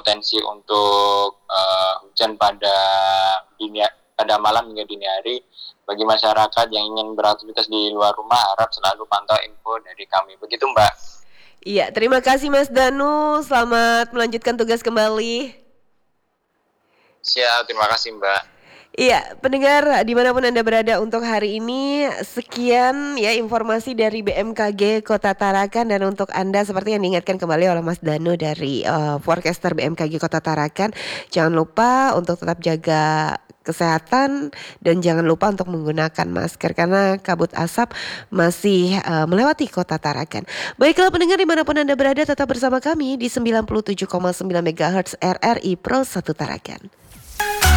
berpotensi untuk hujan pada malam hingga dini hari. Bagi masyarakat yang ingin beraktivitas di luar rumah, harap selalu pantau info dari kami. Begitu, Mbak. Iya, terima kasih Mas Danu. Selamat melanjutkan tugas kembali. Siap, terima kasih, Mbak. Iya, pendengar dimanapun Anda berada untuk hari ini, sekian ya informasi dari BMKG Kota Tarakan. Dan untuk Anda seperti yang diingatkan kembali oleh Mas Danu dari forecaster BMKG Kota Tarakan, jangan lupa untuk tetap jaga kesehatan dan jangan lupa untuk menggunakan masker karena kabut asap masih melewati Kota Tarakan. Baiklah pendengar dimanapun Anda berada, tetap bersama kami di 97,9 MHz RRI Pro 1 Tarakan.